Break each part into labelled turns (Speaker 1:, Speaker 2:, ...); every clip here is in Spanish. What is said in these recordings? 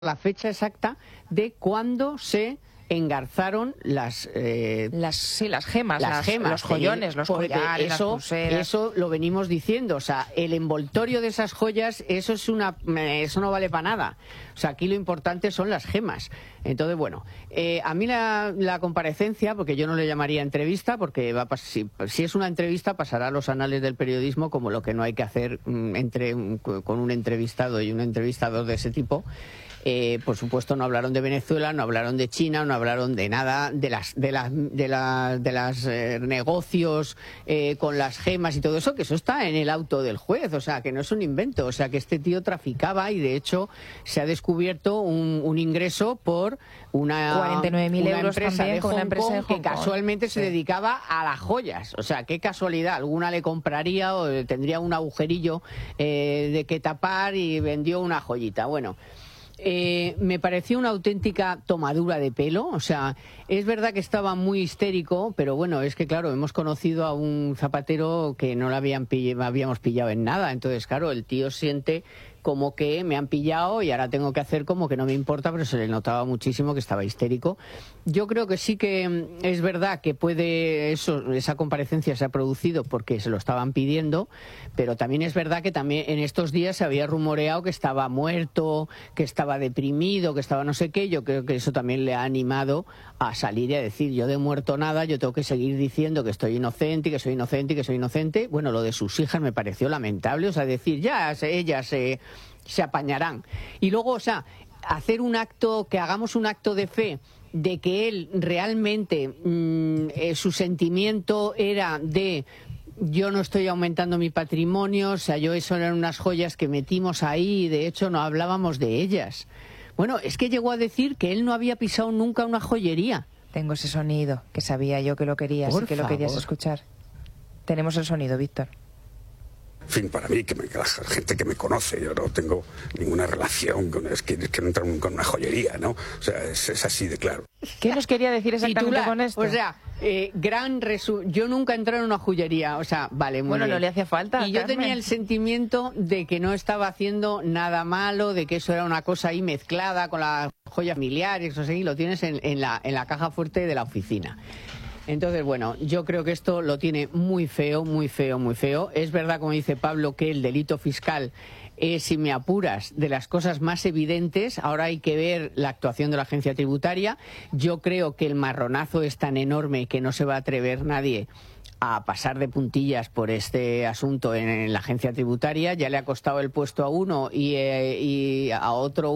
Speaker 1: la fecha exacta de cuándo se engarzaron las
Speaker 2: gemas, los joyones, los collares, las pulseras.
Speaker 1: Eso lo venimos diciendo, o sea, el envoltorio de esas joyas, eso no vale para nada. O sea, aquí lo importante son las gemas. Entonces, bueno, a mí la comparecencia, porque yo no le llamaría entrevista, porque si es una entrevista pasará a los anales del periodismo como lo que no hay que hacer con un entrevistado y un entrevistador de ese tipo. Por supuesto no hablaron de Venezuela, no hablaron de China, no hablaron de nada de las negocios con las gemas y todo eso, que eso está en el auto del juez, o sea, que no es un invento, o sea, que este tío traficaba y de hecho se ha descubierto un ingreso por una
Speaker 2: 49.000 euros
Speaker 1: empresa
Speaker 2: también,
Speaker 1: de
Speaker 2: con una
Speaker 1: Hong
Speaker 2: empresa de
Speaker 1: Kong
Speaker 2: Hong
Speaker 1: que
Speaker 2: Kong.
Speaker 1: casualmente se dedicaba a las joyas, o sea, qué casualidad, alguna le compraría o tendría un agujerillo de que tapar y vendió una joyita. Bueno, me pareció una auténtica tomadura de pelo, o sea, es verdad que estaba muy histérico, pero bueno, es que claro, hemos conocido a un zapatero que no lo habíamos pillado en nada, entonces claro, el tío siente como que me han pillado y ahora tengo que hacer como que no me importa, pero se le notaba muchísimo que estaba histérico. Yo creo que sí que es verdad que esa comparecencia se ha producido porque se lo estaban pidiendo, pero también es verdad que también en estos días se había rumoreado que estaba muerto, que estaba deprimido, que estaba no sé qué. Yo creo que eso también le ha animado a salir y a decir, yo de muerto nada, yo tengo que seguir diciendo que estoy inocente y que soy inocente y que soy inocente. Bueno, lo de sus hijas me pareció lamentable, o sea, decir, ya ellas se apañarán. Y luego, o sea, que hagamos un acto de fe de que él realmente su sentimiento era de yo no estoy aumentando mi patrimonio, o sea, eso eran unas joyas que metimos ahí y de hecho no hablábamos de ellas. Bueno, es que llegó a decir que él no había pisado nunca una joyería.
Speaker 2: Tengo ese sonido, que sabía yo que lo querías y que lo querías escuchar. Tenemos el sonido, Víctor.
Speaker 3: En fin, para mí, la gente que me conoce, yo no tengo ninguna relación es que no entro con una joyería, ¿no? O sea, es así de claro.
Speaker 2: ¿Qué nos quería decir exactamente con esto?
Speaker 1: O sea, yo nunca entré en una joyería, o sea, vale, muy
Speaker 2: bueno,
Speaker 1: bien.
Speaker 2: no le hacía falta.
Speaker 1: Y yo tenía el sentimiento de que no estaba haciendo nada malo, de que eso era una cosa ahí mezclada con las joyas familiares, o sea, y lo tienes en la caja fuerte de la oficina. Entonces, bueno, yo creo que esto lo tiene muy feo, muy feo, muy feo. Es verdad, como dice Pablo, que el delito fiscal es, si me apuras, de las cosas más evidentes. Ahora hay que ver la actuación de la agencia tributaria. Yo creo que el marronazo es tan enorme que no se va a atrever nadie a pasar de puntillas por este asunto en la agencia tributaria. Ya le ha costado el puesto a uno y a otro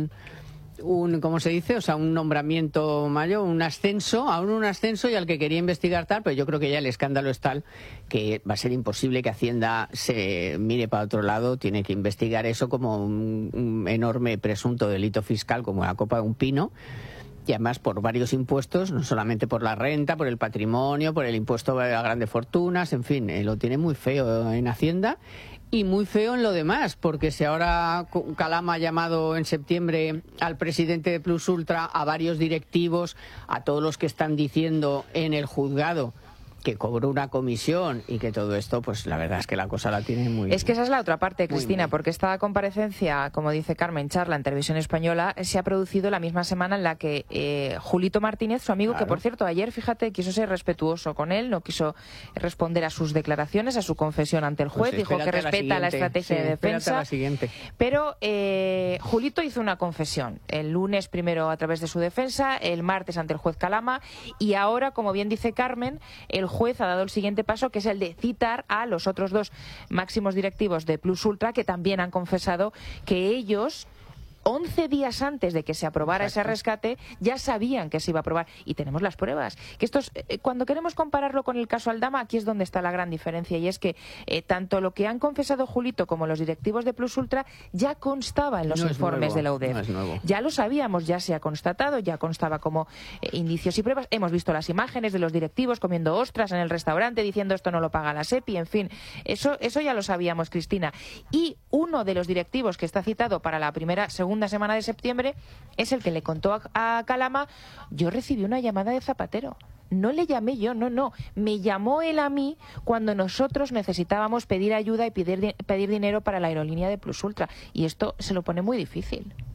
Speaker 1: ¿cómo se dice? O sea, un nombramiento mayor, un ascenso y al que quería investigar tal, pero yo creo que ya el escándalo es tal que va a ser imposible que Hacienda se mire para otro lado, tiene que investigar eso como un enorme presunto delito fiscal como la copa de un pino. Y además por varios impuestos, no solamente por la renta, por el patrimonio, por el impuesto a las grandes fortunas, en fin, lo tiene muy feo en Hacienda y muy feo en lo demás, porque si ahora Calama ha llamado en septiembre al presidente de Plus Ultra, a varios directivos, a todos los que están diciendo en el juzgado que cobró una comisión y que todo esto, pues la verdad es que la cosa la tiene muy...
Speaker 2: Es que esa es la otra parte, Cristina, porque esta comparecencia, como dice Carmen Charla en Televisión Española, se ha producido la misma semana en la que Julito Martínez, su amigo, claro, que por cierto ayer, fíjate, quiso ser respetuoso con él, no quiso responder a sus declaraciones, a su confesión ante el juez, dijo que respeta la estrategia de defensa, pero Julito hizo una confesión, el lunes primero a través de su defensa, el martes ante el juez Calama, y ahora, como bien dice Carmen, el juez ha dado el siguiente paso, que es el de citar a los otros dos máximos directivos de Plus Ultra, que también han confesado que ellos 11 días antes de que se aprobara ese rescate ya sabían que se iba a aprobar, y tenemos las pruebas. Que cuando queremos compararlo con el caso Aldama, aquí es donde está la gran diferencia, y es que tanto lo que han confesado Julito como los directivos de Plus Ultra ya constaba en los informes de la UDEF. Ya lo sabíamos, ya se ha constatado, ya constaba como indicios y pruebas. Hemos visto las imágenes de los directivos comiendo ostras en el restaurante diciendo esto no lo paga la SEPI, en fin, eso ya lo sabíamos, Cristina. Y uno de los directivos que está citado para la segunda semana de septiembre es el que le contó a Calama: yo recibí una llamada de Zapatero, no le llamé yo, no, me llamó él a mí cuando nosotros necesitábamos pedir ayuda y pedir dinero para la aerolínea de Plus Ultra, y esto se lo pone muy difícil.